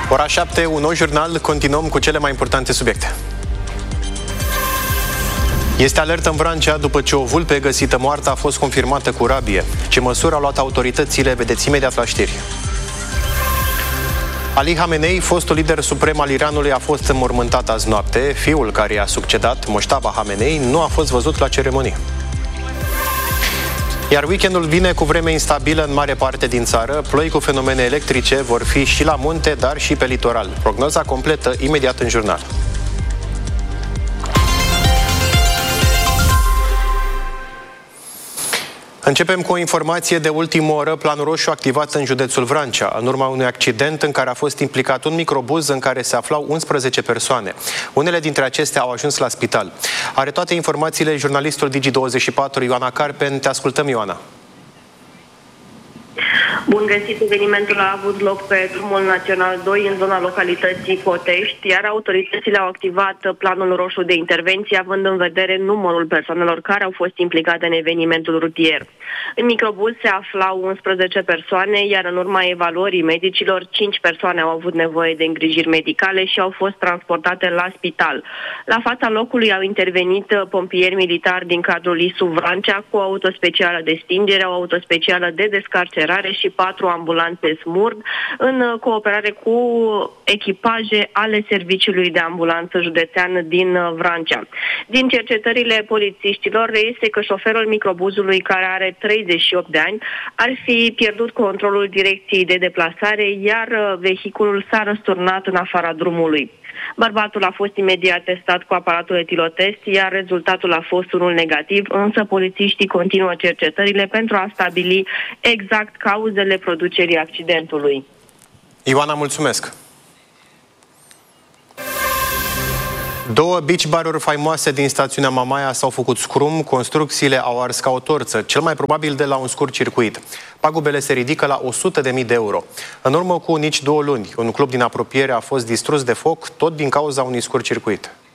Ora 7, un nou jurnal, continuăm cu cele mai importante subiecte. Este alertă în Vrancea după ce o vulpe găsită moartă a fost confirmată cu rabie. Ce măsuri au luat autoritățile, vedeți imediat la știri. Ali Khamenei, fostul lider suprem al Iranului, a fost înmormântat azi noapte. Fiul care i-a succedat, Mojtaba Khamenei, nu a fost văzut la ceremonie. Iar weekendul vine cu vreme instabilă în mare parte din țară. Ploi cu fenomene electrice vor fi și la munte, dar și pe litoral. Prognoza completă imediat în jurnal. Începem cu o informație de ultimă oră. Planul roșu activat în județul Vrancea, în urma unui accident în care a fost implicat un microbuz în care se aflau 11 persoane. Unele dintre acestea au ajuns la spital. Are toate informațiile jurnalistul Digi24, Ioana Carpen. Te ascultăm, Ioana. Bun găsit! Evenimentul a avut loc pe drumul național 2 în zona localității Cotești, iar autoritățile au activat planul roșu de intervenție, având în vedere numărul persoanelor care au fost implicate în evenimentul rutier. În microbuz se aflau 11 persoane, iar în urma evaluării medicilor, 5 persoane au avut nevoie de îngrijiri medicale și au fost transportate la spital. La fața locului au intervenit pompieri militari din cadrul ISU Vrancea cu o autospecială de stingere, o autospecială de descarcerare și 4 ambulanțe SMURD, în cooperare cu echipaje ale Serviciului de Ambulanță Județean din Vrancea. Din cercetările polițiștilor reiese că șoferul microbuzului, care are 38 de ani, ar fi pierdut controlul direcției de deplasare, iar vehiculul s-a răsturnat în afara drumului. Bărbatul a fost imediat testat cu aparatul etilotest, iar rezultatul a fost unul negativ, însă polițiștii continuă cercetările pentru a stabili exact cauzele producerii accidentului. Ioana, mulțumesc! 2 beach bar-uri faimoase din stațiunea Mamaia s-au făcut scrum, construcțiile au ars ca o torță, cel mai probabil de la un scurt circuit. Pagubele se ridică la 100.000 de euro. În urmă cu nici 2 luni, un club din apropiere a fost distrus de foc, tot din cauza unui scurt circuit.